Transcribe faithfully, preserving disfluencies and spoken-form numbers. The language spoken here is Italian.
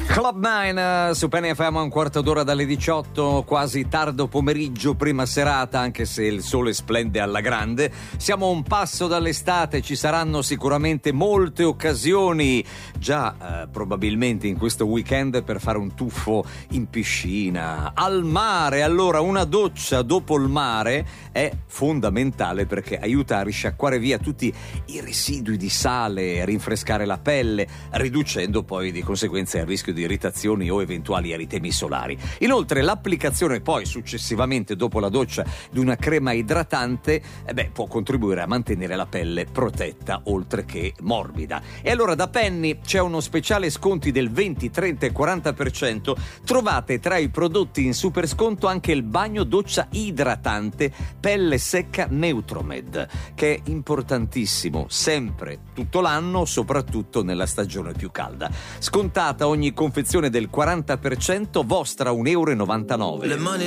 Club nove su Penny F M, un quarto d'ora dalle diciotto, quasi tardo pomeriggio, prima serata, anche se il sole splende alla grande. Siamo a un passo dall'estate, ci saranno sicuramente molte occasioni già eh, probabilmente in questo weekend per fare un tuffo in piscina, al mare. Allora una doccia dopo il mare è fondamentale perché aiuta a risciacquare via tutti i residui di sale, a rinfrescare la pelle, riducendo poi di conseguenza il rischio di irritazioni o eventuali eritemi solari. Inoltre l'applicazione poi successivamente dopo la doccia di una crema idratante eh beh, può contribuire a mantenere la pelle protetta oltre che morbida. E allora da Penny c'è uno speciale sconti del venti, trenta e quaranta per cento. Trovate tra i prodotti in super sconto anche il bagno doccia idratante pelle secca Neutromed, che è importantissimo sempre, tutto l'anno, soprattutto nella stagione più calda. Scontata ogni confezione del quaranta per cento, vostra un euro e novantanove. Le mani